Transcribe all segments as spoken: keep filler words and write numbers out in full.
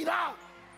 destruirá.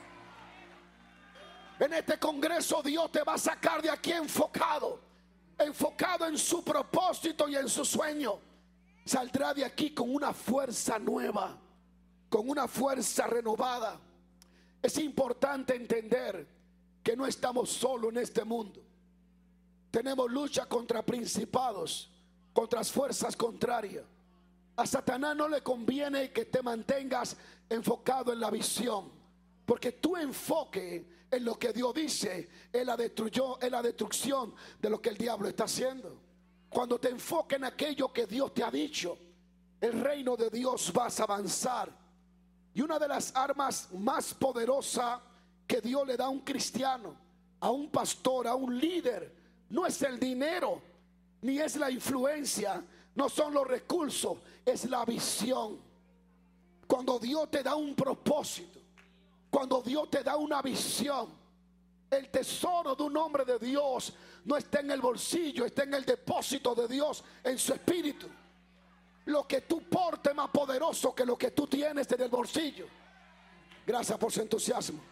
En este congreso Dios te va a sacar de aquí enfocado, enfocado en su propósito y en su sueño. Saldrá de aquí con una fuerza nueva, con una fuerza renovada. Es importante entender que no estamos solos en este mundo. Tenemos lucha contra principados, contra fuerzas contrarias. A Satanás no le conviene que te mantengas enfocado en la visión, porque tu enfoque en lo que Dios dice es la, destruyó, es la destrucción de lo que el diablo está haciendo. Cuando te enfoques en aquello que Dios te ha dicho, el reino de Dios vas a avanzar. Y una de las armas más poderosas que Dios le da a un cristiano, a un pastor, a un líder, no es el dinero, ni es la influencia, no son los recursos, es la visión. Cuando Dios te da un propósito, cuando Dios te da una visión, el tesoro de un hombre de Dios no está en el bolsillo, está en el depósito de Dios, en su espíritu. Lo que tú portes es más poderoso que lo que tú tienes en el bolsillo. Gracias por su entusiasmo.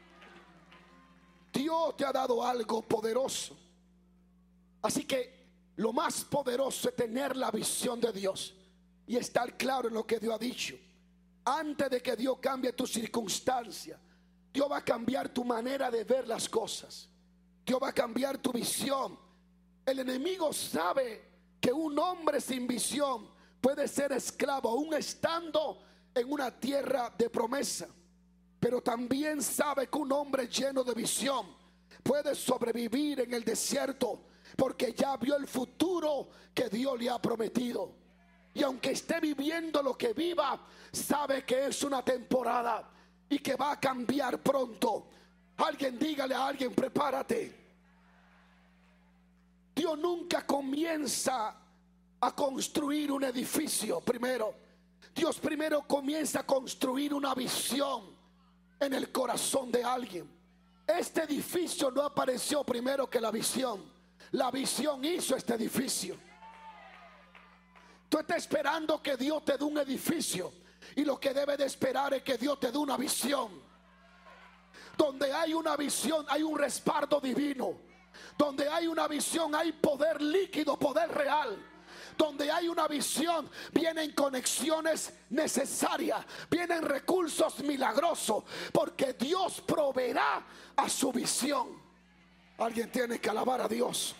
Dios te ha dado algo poderoso. Así que lo más poderoso es tener la visión de Dios y estar claro en lo que Dios ha dicho. Antes de que Dios cambie tu circunstancia, Dios va a cambiar tu manera de ver las cosas. Dios va a cambiar tu visión. El enemigo sabe que un hombre sin visión puede ser esclavo aún estando en una tierra de promesa, pero también sabe que un hombre lleno de visión puede sobrevivir en el desierto, porque ya vio el futuro que Dios le ha prometido. Y aunque esté viviendo lo que viva, sabe que es una temporada y que va a cambiar pronto. Alguien dígale a alguien: prepárate. Dios nunca comienza a construir un edificio primero. Dios primero comienza a construir una visión en el corazón de alguien. Este edificio no apareció primero que la visión. La visión hizo este edificio. Tú estás esperando que Dios te dé un edificio, y lo que debe de esperar es que Dios te dé una visión. Donde hay una visión hay un respaldo divino. Donde hay una visión hay poder líquido, poder real. Donde hay una visión vienen conexiones necesarias, vienen recursos milagrosos, porque Dios proveerá a su visión. Alguien tiene que alabar a Dios.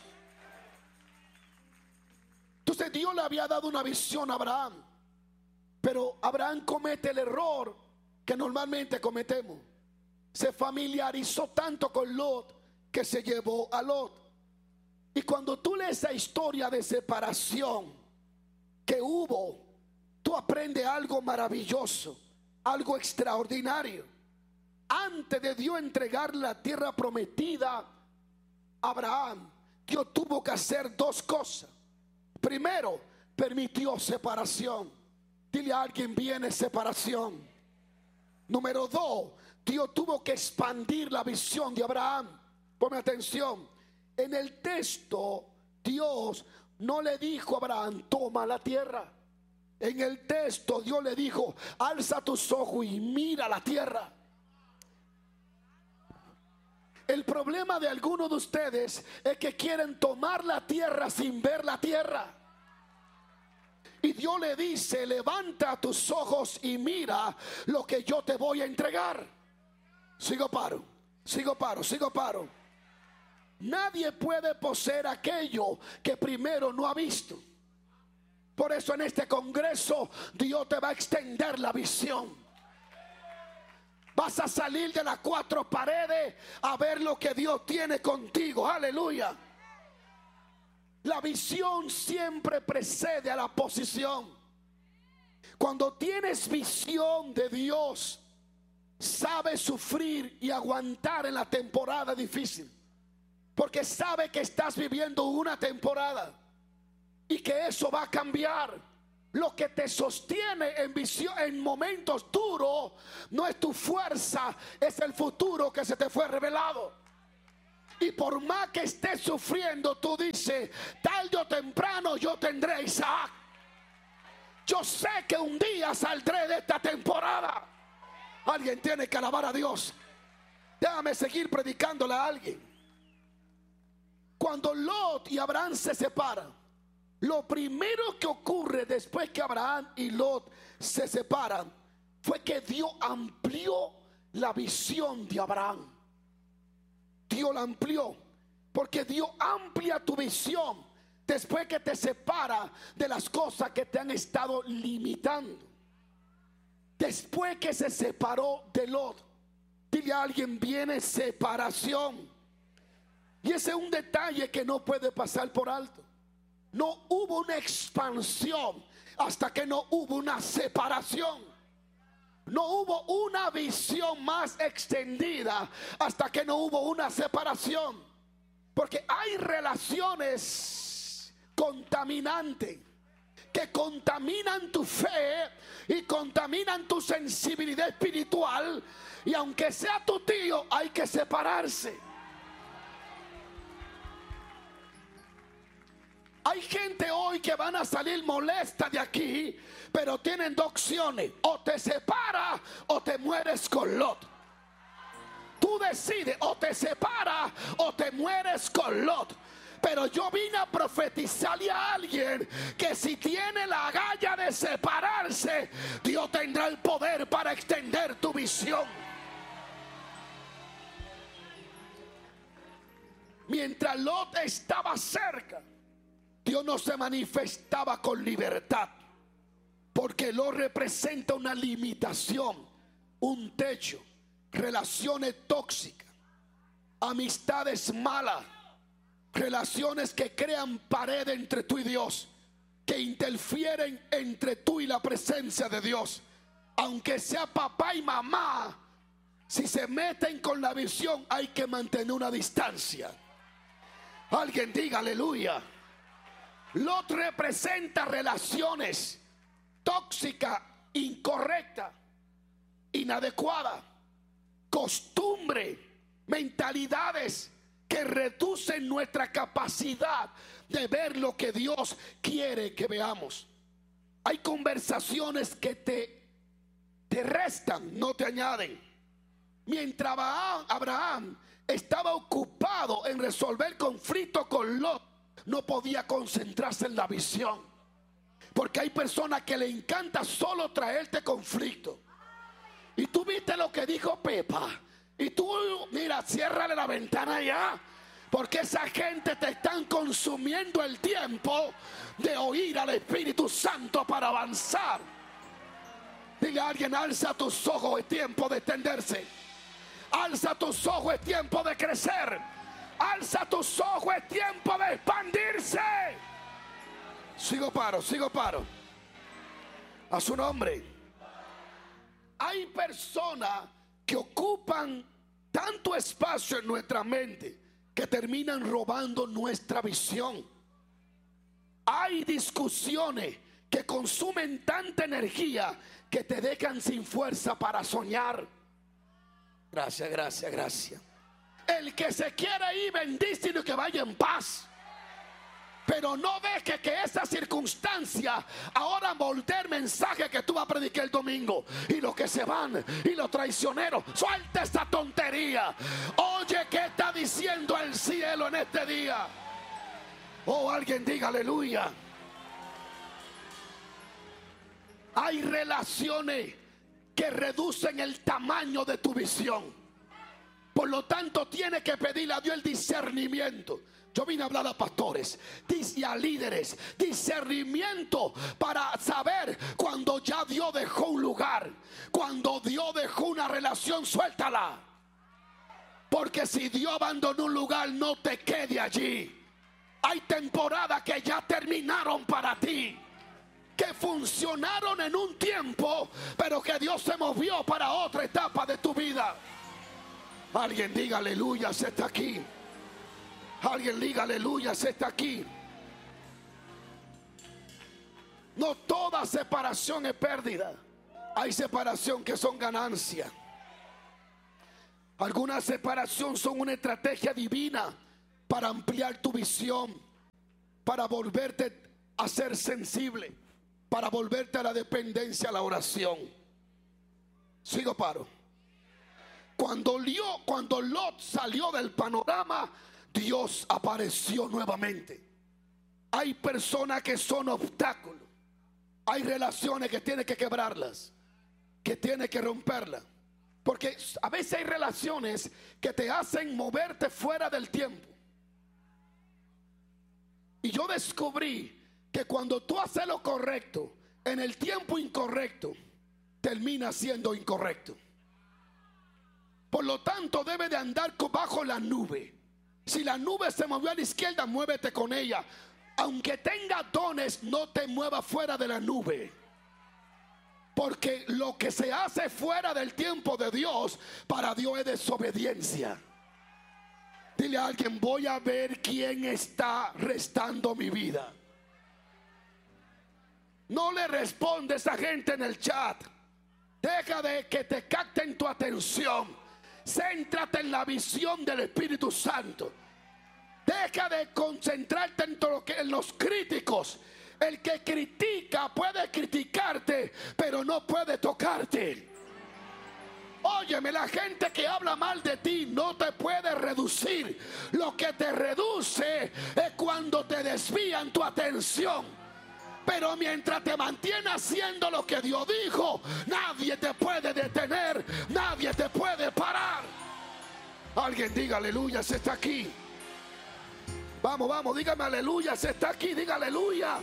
Entonces Dios le había dado una visión a Abraham, pero Abraham comete el error que normalmente cometemos. Se familiarizó tanto con Lot que se llevó a Lot. Y cuando tú lees la historia de separación que hubo, tú aprendes algo maravilloso, algo extraordinario. Antes de Dios entregar la tierra prometida a Abraham, Dios tuvo que hacer dos cosas. Primero, permitió separación. Dile a alguien: viene separación. Número dos, Dios tuvo que expandir la visión de Abraham. Ponme atención. En el texto, Dios no le dijo a Abraham: toma la tierra. En el texto, Dios le dijo: alza tus ojos y mira la tierra. El problema de algunos de ustedes es que quieren tomar la tierra sin ver la tierra. Y Dios le dice: levanta tus ojos y mira lo que yo te voy a entregar. Sigo paro, sigo paro, sigo paro. Nadie puede poseer aquello que primero no ha visto. Por eso en este congreso Dios te va a extender la visión. Vas a salir de las cuatro paredes a ver lo que Dios tiene contigo. Aleluya. La visión siempre precede a la posición. Cuando tienes visión de Dios, sabes sufrir y aguantar en la temporada difícil, porque sabe que estás viviendo una temporada y que eso va a cambiar. Lo que te sostiene en visión, en momentos duros, no es tu fuerza, es el futuro que se te fue revelado. Y por más que estés sufriendo, tú dices: tarde o temprano yo tendré a Isaac. Yo sé que un día saldré de esta temporada. Alguien tiene que alabar a Dios. Déjame seguir predicándole a alguien. Cuando Lot y Abraham se separan, lo primero que ocurre después que Abraham y Lot se separan fue que Dios amplió la visión de Abraham. Dios la amplió, porque Dios amplia tu visión después que te separa de las cosas que te han estado limitando. Después que se separó de Lot, dile a alguien, viene separación. Y ese es un detalle que no puede pasar por alto. No hubo una expansión hasta que no hubo una separación. No hubo una visión más extendida hasta que no hubo una separación. Porque hay relaciones contaminantes que contaminan tu fe y contaminan tu sensibilidad espiritual. Y aunque sea tu tío, hay que separarse. Hay gente hoy que van a salir molesta de aquí, pero tienen dos opciones: o te separas o te mueres con Lot. Tú decides, o te separas o te mueres con Lot. Pero yo vine a profetizarle a alguien que si tiene la agallas de separarse, Dios tendrá el poder para extender tu visión. Mientras Lot estaba cerca, Dios no se manifestaba con libertad, porque Lot representa una limitación, un techo, relaciones tóxicas, amistades malas, relaciones que crean pared entre tú y Dios, que interfieren entre tú y la presencia de Dios. Aunque sea papá y mamá, si se meten con la visión, hay que mantener una distancia. Alguien diga aleluya. Lot representa relaciones tóxicas, incorrectas, inadecuadas, costumbre, mentalidades que reducen nuestra capacidad de ver lo que Dios quiere que veamos. Hay conversaciones que te, te restan, no te añaden. Mientras Abraham, Abraham estaba ocupado en resolver conflicto con Lot, no podía concentrarse en la visión. Porque hay personas que le encanta solo traerte conflicto. Y tú viste lo que dijo Pepa. Y tú, mira, ciérrale la ventana ya. Porque esa gente te están consumiendo el tiempo de oír al Espíritu Santo para avanzar. Dile a alguien, alza tus ojos, es tiempo de extenderse. Alza tus ojos, es tiempo de crecer. Alza tus ojos, es tiempo de expandirse. Sigo paro, sigo paro. A su nombre. Hay personas que ocupan tanto espacio en nuestra mente que terminan robando nuestra visión. Hay discusiones que consumen tanta energía que te dejan sin fuerza para soñar. Gracias, gracias, gracias. El que se quiere ir, bendícelo y que vaya en paz. Pero no deje que esa circunstancia ahora moldee el mensaje que tú vas a predicar el domingo. Y los que se van y los traicioneros, suelta esa tontería. Oye, ¿qué está diciendo el cielo en este día? Oh, alguien diga aleluya. Hay relaciones que reducen el tamaño de tu visión. Por lo tanto, tienes que pedirle a Dios el discernimiento. Yo vine a hablar a pastores y a líderes. Discernimiento para saber cuando ya Dios dejó un lugar. Cuando Dios dejó una relación, suéltala. Porque si Dios abandonó un lugar, no te quede allí. Hay temporadas que ya terminaron para ti, que funcionaron en un tiempo, pero que Dios se movió para otra etapa de tu vida. Alguien diga aleluya, se está aquí. Alguien diga aleluya, se está aquí. No toda separación es pérdida. Hay separación que son ganancia. Algunas separación son una estrategia divina para ampliar tu visión, para volverte a ser sensible, para volverte a la dependencia, a la oración. Sigo paro. Cuando, Lio- cuando Lot salió del panorama, Dios apareció nuevamente. Hay personas que son obstáculos. Hay relaciones que tiene que quebrarlas, que tiene que romperlas. Porque a veces hay relaciones que te hacen moverte fuera del tiempo. Y yo descubrí que cuando tú haces lo correcto en el tiempo incorrecto, termina siendo incorrecto. Por lo tanto, debe de andar bajo la nube. Si la nube se movió a la izquierda, muévete con ella. Aunque tenga dones, no te muevas fuera de la nube. Porque lo que se hace fuera del tiempo de Dios, para Dios es desobediencia. Dile a alguien: voy a ver quién está restando mi vida. No le respondes a gente en el chat. Deja de que te capten tu atención. Céntrate en la visión del Espíritu Santo. Deja de concentrarte en, todo lo que, en los críticos. El que critica puede criticarte, pero no puede tocarte. Óyeme, la gente que habla mal de ti no te puede reducir. Lo que te reduce es cuando te desvían tu atención. Pero mientras te mantienes haciendo lo que Dios dijo, nadie te puede detener, nadie te puede parar. Alguien diga aleluya, se está aquí. Vamos, vamos, dígame aleluya, se está aquí, diga aleluya.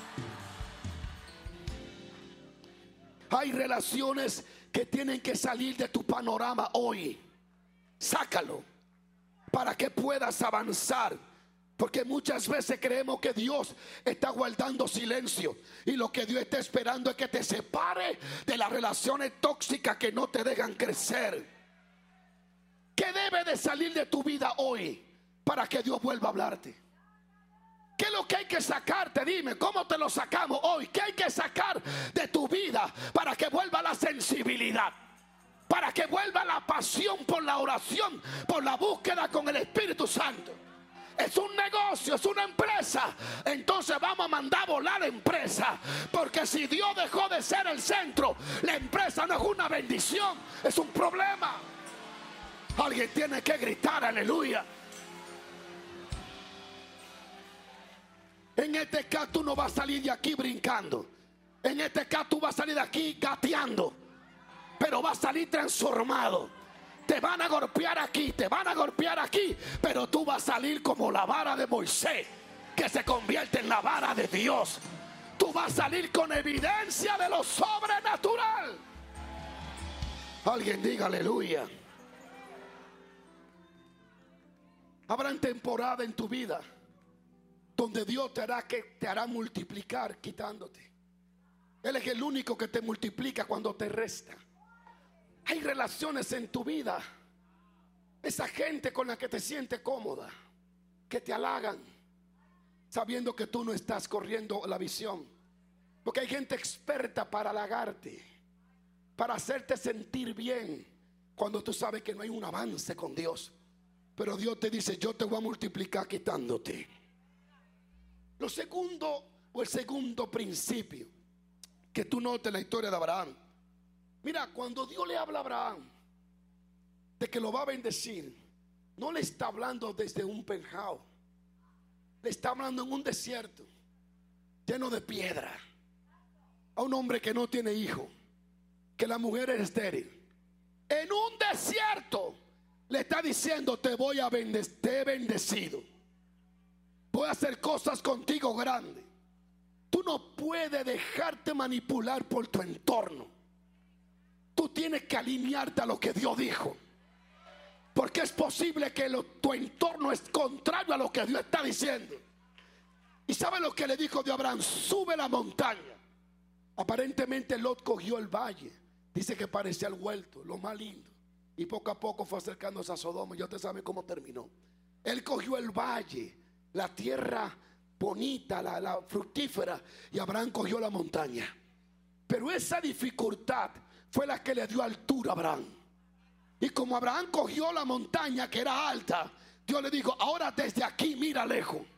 Hay relaciones que tienen que salir de tu panorama hoy. Sácalo para que puedas avanzar. Porque muchas veces creemos que Dios está guardando silencio, y lo que Dios está esperando es que te separe de las relaciones tóxicas que no te dejan crecer. ¿Qué debe de salir de tu vida hoy para que Dios vuelva a hablarte? ¿Qué es lo que hay que sacarte? Dime, ¿cómo te lo sacamos hoy? ¿Qué hay que sacar de tu vida para que vuelva la sensibilidad? Para que vuelva la pasión por la oración, por la búsqueda con el Espíritu Santo. Es un negocio, es una empresa. Entonces vamos a mandar a volar la empresa. Porque si Dios dejó de ser el centro, la empresa no es una bendición, es un problema. Alguien tiene que gritar aleluya. En este caso tú no vas a salir de aquí brincando. En este caso tú vas a salir de aquí gateando. Pero vas a salir transformado. Te van a golpear aquí, te van a golpear aquí, pero tú vas a salir como la vara de Moisés, que se convierte en la vara de Dios. Tú vas a salir con evidencia de lo sobrenatural. Alguien diga aleluya. Habrán temporada en tu vida donde Dios te hará, que te hará multiplicar quitándote. Él es el único que te multiplica cuando te resta. Hay relaciones en tu vida, esa gente con la que te sientes cómoda, que te halagan, sabiendo que tú no estás corriendo la visión. Porque hay gente experta para halagarte, para hacerte sentir bien, cuando tú sabes que no hay un avance con Dios. Pero Dios te dice: yo te voy a multiplicar quitándote. Lo segundo, o el segundo principio que tú notes en la historia de Abraham. Mira, cuando Dios le habla a Abraham de que lo va a bendecir, no le está hablando desde un penthouse. Le está hablando en un desierto lleno de piedra, a un hombre que no tiene hijo, que la mujer es estéril. En un desierto le está diciendo: te voy a bendecir, te he bendecido, voy a hacer cosas contigo grandes. Tú no puedes dejarte manipular por tu entorno. Tú tienes que alinearte a lo que Dios dijo. Porque es posible que lo, tu entorno es contrario a lo que Dios está diciendo. ¿Y sabe lo que le dijo de Abraham? Sube la montaña. Aparentemente Lot cogió el valle. Dice que parecía el huerto, lo más lindo. Y poco a poco fue acercándose a Sodoma. Y usted sabe cómo terminó. Él cogió el valle, la tierra bonita, la, la fructífera. Y Abraham cogió la montaña. Pero esa dificultad fue la que le dio altura a Abraham. Y como Abraham cogió la montaña que era alta, Dios le dijo: ahora desde aquí mira lejos.